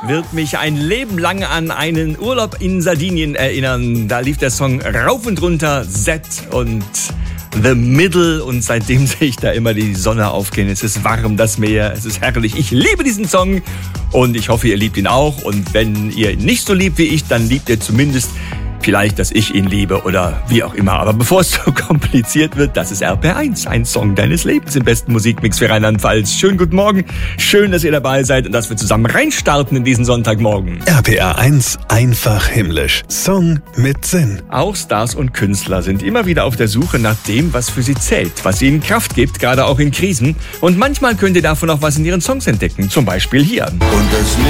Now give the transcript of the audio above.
wird mich ein Leben lang an einen Urlaub in Sardinien erinnern. Da lief der Song rauf und runter, Z und The Middle, und seitdem sehe ich da immer die Sonne aufgehen. Es ist warm, das Meer, es ist herrlich. Ich liebe diesen Song und ich hoffe, ihr liebt ihn auch. Und wenn ihr ihn nicht so liebt wie ich, dann liebt ihr zumindest vielleicht, dass ich ihn liebe oder wie auch immer. Aber bevor es so kompliziert wird, das ist RPR1, ein Song deines Lebens im besten Musikmix für Rheinland-Pfalz. Schönen guten Morgen, schön, dass ihr dabei seid und dass wir zusammen reinstarten in diesen Sonntagmorgen. RPR1, einfach himmlisch. Song mit Sinn. Auch Stars und Künstler sind immer wieder auf der Suche nach dem, was für sie zählt, was ihnen Kraft gibt, gerade auch in Krisen. Und manchmal könnt ihr davon auch was in ihren Songs entdecken, zum Beispiel hier. Und das